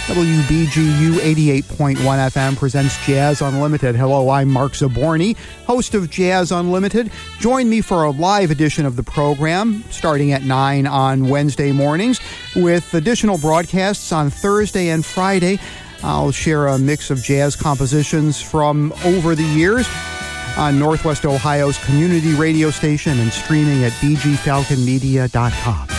WBGU 88.1 FM presents Jazz Unlimited. Hello, I'm Mark Zaborny, host of Jazz Unlimited. Join me for a live edition of the program starting at 9 on Wednesday mornings with additional broadcasts on Thursday and Friday. I'll share a mix of jazz compositions from over the years on Northwest Ohio's community radio station and streaming at bgfalconmedia.com.